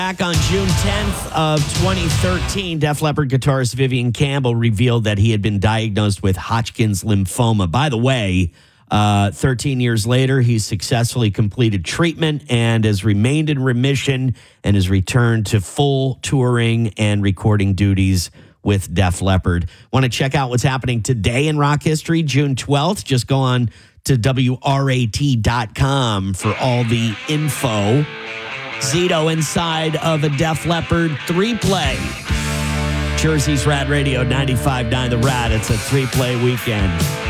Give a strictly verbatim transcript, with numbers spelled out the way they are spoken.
Back on June tenth of twenty thirteen, Def Leppard guitarist Vivian Campbell revealed that he had been diagnosed with Hodgkin's lymphoma. By the way, uh, thirteen years later, he's successfully completed treatment and has remained in remission and has returned to full touring and recording duties with Def Leppard. Want to check out what's happening today in rock history, June twelfth? Just go on to W R A T dot com for all the info. Zito inside of a Def Leppard three-play. Jersey's Rad Radio ninety-five point nine The Rad. It's a three-play weekend.